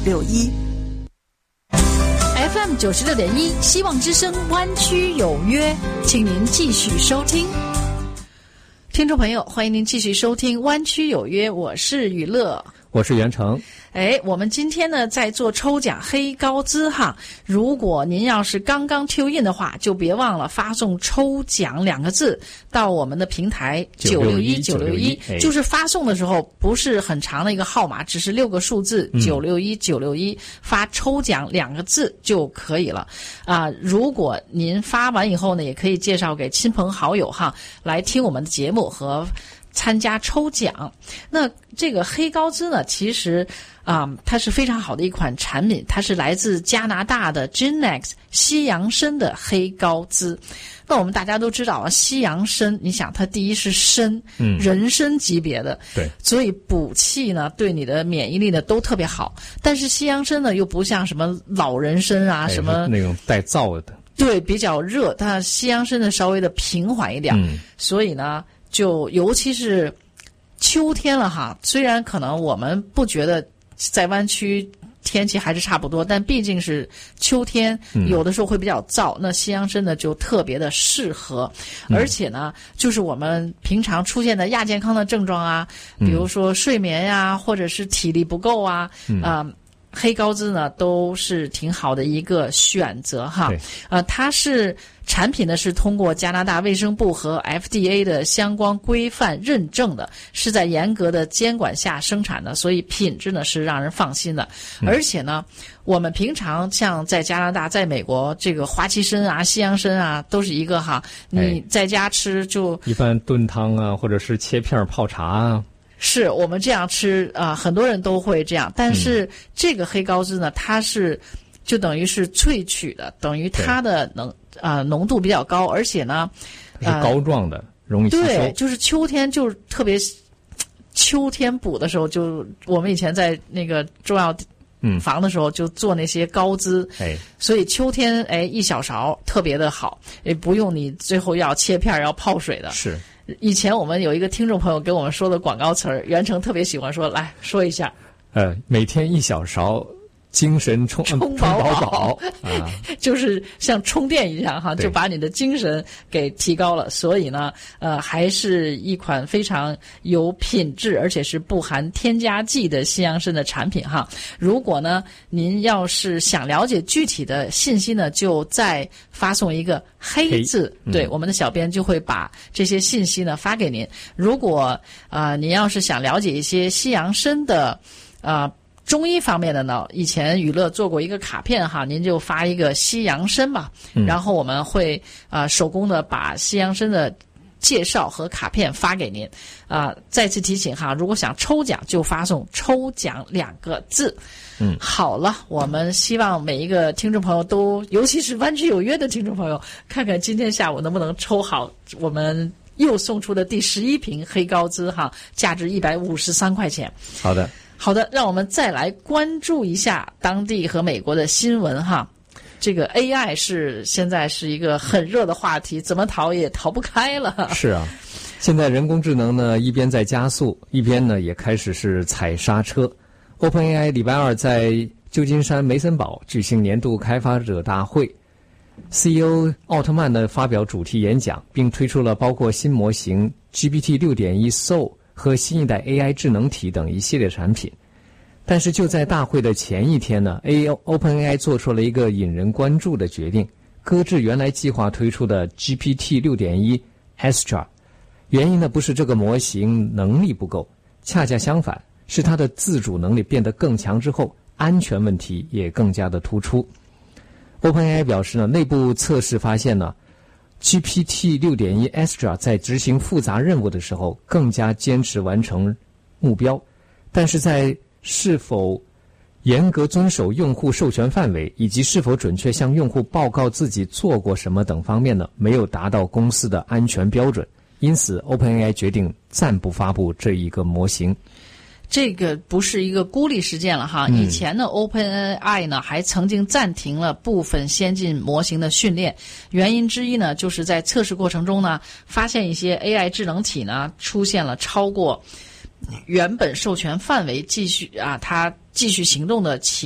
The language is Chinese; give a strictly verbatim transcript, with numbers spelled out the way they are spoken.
六一。 F M 九十六点一，希望之声湾区有约，请您继续收听。听众朋友，欢迎您继续收听湾区有约，我是雨乐， 我是袁成。 哎，我们今天呢在做抽奖黑高资哈，如果您要是刚刚 tune in 的话，就别忘了发送抽奖两个字到我们的平台九六一九六一，就是发送的时候不是很长的一个号码，只是六个数字九六一九六一，发抽奖两个字就可以了啊、呃。如果您发完以后呢，也可以介绍给亲朋好友哈，来听我们的节目和参加抽奖。那这个黑高资呢，其实啊、嗯，它是非常好的一款产品，它是来自加拿大的 Genex 西洋参的黑高资。那我们大家都知道啊，西洋参，你想它第一是参，嗯，人参级别的， 对， 所以补气呢，对你的免疫力呢都特别好。但是西洋参呢，又不像什么老人参啊，什么那种带燥的， 对，比较热，它西洋参呢稍微的平缓一点，嗯，所以呢，就尤其是秋天了哈，虽然可能我们不觉得在湾区天气还是差不多，但毕竟是秋天，有的时候会比较燥，嗯、那西洋参呢就特别的适合，而且呢，就是我们平常出现的亚健康的症状啊，比如说睡眠呀、啊，或者是体力不够啊，啊、嗯。呃黑高资呢都是挺好的一个选择哈，呃，它是产品呢是通过加拿大卫生部和 F D A 的相关规范认证的，是在严格的监管下生产的，所以品质呢是让人放心的。嗯、而且呢，我们平常像在加拿大、在美国，这个花旗参啊、西洋参啊，都是一个哈，你在家吃就一般炖汤啊，或者是切片泡茶啊。 是我们这样吃啊、呃，很多人都会这样。但是这个黑高资呢，它是就等于是萃取的，等于它的能啊、呃、浓度比较高，而且呢， 呃、是膏状的，容易吸收。 对，就是秋天就是特别秋天补的时候，就我们以前在那个中药嗯房的时候就做那些高资，哎，所以秋天哎一小勺特别的好，也不用你最后要切片要泡水的。 是。 以前我们有一个听众朋友给我们说的广告词儿，袁成特别喜欢说，来说一下。 呃，每天一小勺，精神充充饱饱，啊、就是像充电一样哈，就把你的精神给提高了。所以呢，呃，还是一款非常有品质，而且是不含添加剂的西洋参的产品哈。如果呢，您要是想了解具体的信息呢，就再发送一个黑字，黑对、嗯，我们的小编就会把这些信息呢发给您。如果啊、呃，您要是想了解一些西洋参的啊。呃中医方面的呢，以前娱乐做过一个卡片哈，您就发一个西洋参吧、嗯，然后我们会啊、呃、手工的把西洋参的介绍和卡片发给您啊、呃。再次提醒哈，如果想抽奖就发送抽奖两个字。嗯，好了，我们希望每一个听众朋友都，尤其是湾区有约的听众朋友，看看今天下午能不能抽好我们又送出的第十一瓶黑高资哈，价值一百五十三块钱。 好的。 好的，让我们再来关注一下当地和美国的新闻哈。这个 A I 是现在是一个很热的话题，怎么逃也逃不开了。 是啊，现在人工智能呢一边在加速，一边呢也开始是踩刹车。OpenAI 礼拜二在旧金山梅森堡举行年度开发者大会 ，C E O 奥特曼呢发表主题演讲，并推出了包括新模型 G P T 六点一 Soul。和新一代 A I 智能体等一系列产品，但是就在大会的前一天呢 ，OpenAI 做出了一个引人关注的决定，搁置原来计划推出的 G P T 六点一 Astra。原因呢不是这个模型能力不够，恰恰相反，是它的自主能力变得更强之后，安全问题也更加的突出。OpenAI 表示呢，内部测试发现呢。G P T 六点一 Astra 在执行复杂任务的时候更加坚持完成目标，但是在是否严格遵守用户授权范围以及是否准确向用户报告自己做过什么等方面呢，没有达到公司的安全标准，因此 OpenAI 决定暂不发布这一个模型。 这个不是一个孤立事件了哈，以前呢 OpenAI 呢还曾经暂停了部分先进模型的训练，原因之一呢就是在测试过程中呢发现一些 A I 智能体呢出现了超过原本授权范围继续啊它继续行动的情